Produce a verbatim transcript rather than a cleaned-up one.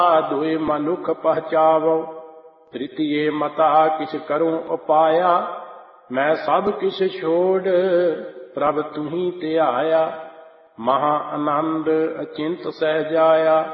दुए मनुख पहचावो, तृतीये मता किछ करूं उपाया। मैं सब किछ छोड़ प्रभ तुम्ही ते आया, महा आनंद अचिंत सह जाया।